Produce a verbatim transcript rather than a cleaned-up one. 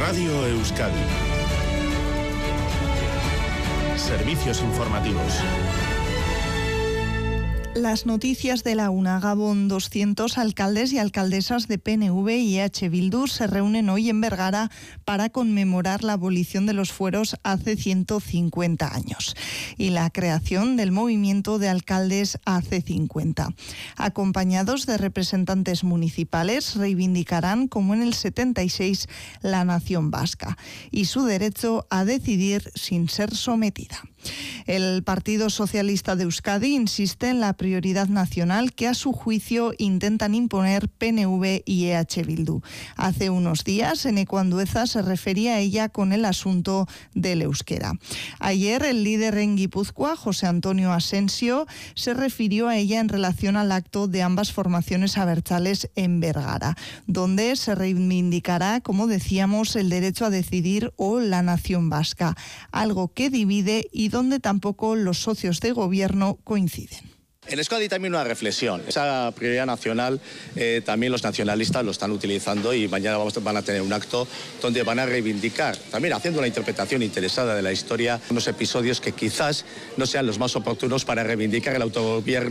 Radio Euskadi. Servicios informativos. Las noticias de la una. Gabón, doscientos alcaldes y alcaldesas de P N V y E H Bildu se reúnen hoy en Bergara para conmemorar la abolición de los fueros hace ciento cincuenta años y la creación del movimiento de alcaldes hace cincuenta. Acompañados de representantes municipales, reivindicarán, como en el setenta y seis, la nación vasca y su derecho a decidir sin ser sometida. El Partido Socialista de Euskadi insiste en la prioridad nacional que a su juicio intentan imponer P N V y E H Bildu. Hace unos días, Eneko Andueza se refería a ella con el asunto del euskera. Ayer, el líder en Guipúzcoa, José Antonio Asensio, se refirió a ella en relación al acto de ambas formaciones abertzales en Bergara, donde se reivindicará, como decíamos, el derecho a decidir o la nación vasca, algo que divide y donde tampoco los socios de gobierno coinciden. En Euskadi también una reflexión. Esa prioridad nacional eh, también los nacionalistas lo están utilizando y mañana vamos, van a tener un acto donde van a reivindicar, también haciendo una interpretación interesada de la historia, unos episodios que quizás no sean los más oportunos para reivindicar el autogobierno.